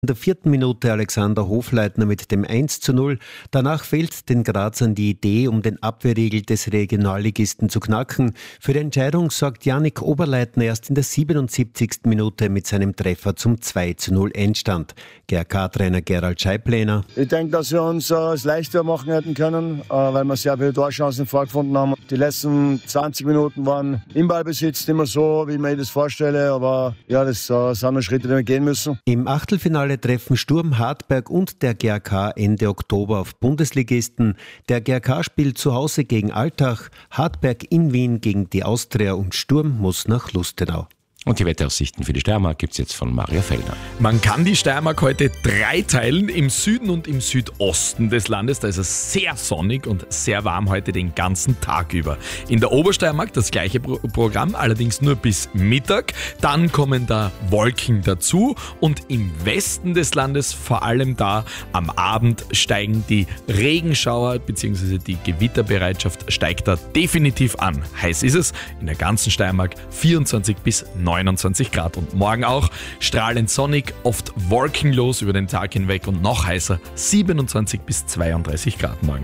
In der 4. Minute Alexander Hofleitner mit dem 1:0. Danach fehlt den Grazern die Idee, um den Abwehrriegel des Regionalligisten zu knacken. Für die Entscheidung sorgt Yannick Oberleitner erst in der 77. Minute mit seinem Treffer zum 2:0 Endstand. GRK-Trainer Gerald Scheiblener. Ich denke, dass wir uns es leichter machen hätten können, weil wir sehr viele Torchancen vorgefunden haben. Die letzten 20 Minuten waren im Ballbesitz immer so, wie ich mir das vorstelle, aber ja, das sind noch Schritte, die wir gehen müssen. Im Achtelfinale treffen Sturm Hartberg und der GRK Ende Oktober auf Bundesligisten. Der GRK spielt zu Hause gegen Altach, Hartberg in Wien gegen die Austria und Sturm muss nach Lustenau. Und die Wetteraussichten für die Steiermark gibt es jetzt von Mario Fellner. Man kann die Steiermark heute dreiteilen, im Süden und im Südosten des Landes. Da ist es sehr sonnig und sehr warm heute den ganzen Tag über. In der Obersteiermark das gleiche Programm, allerdings nur bis Mittag. Dann kommen da Wolken dazu und im Westen des Landes, vor allem da am Abend, steigen die Regenschauer bzw. die Gewitterbereitschaft steigt da definitiv an. Heiß ist es in der ganzen Steiermark 24 bis 29 Grad und morgen auch strahlend sonnig, oft wolkenlos über den Tag hinweg und noch heißer 27 bis 32 Grad morgen.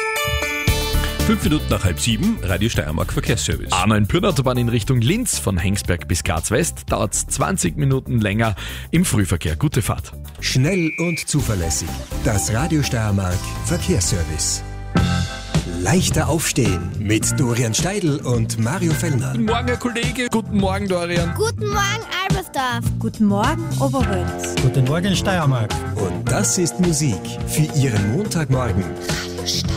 5 Minuten nach 6:30, Radio Steiermark Verkehrsservice. A9 Pyrnautobahn in Richtung Linz von Hengsberg bis Graz West dauert 20 Minuten länger im Frühverkehr. Gute Fahrt. Schnell und zuverlässig. Das Radio Steiermark Verkehrsservice. Leichter aufstehen mit Dorian Steidl und Mario Fellner. Guten Morgen, Herr Kollege. Guten Morgen, Dorian. Guten Morgen, Albersdorf. Guten Morgen, Oberholz. Guten Morgen, Steiermark. Und das ist Musik für Ihren Montagmorgen. Radio Steiermark.